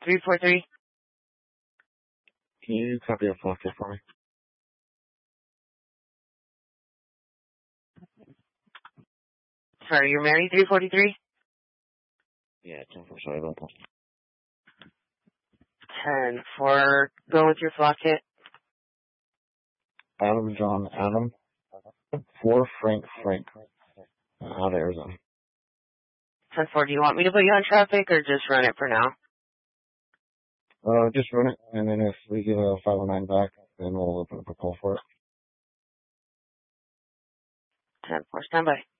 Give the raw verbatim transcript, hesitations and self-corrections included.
three four three. Can you copy a flock for me? Sorry, you're married, three forty-three? Yeah, ten four, sorry about that. ten four, go with your flock hit. Adam John Adam. four Frank Frank. Uh, out of Arizona. ten four, do you want me to put you on traffic or just run it for now? Uh, just run it, and then if we give a five oh nine back, then we'll open up a call for it. ten four, stand by.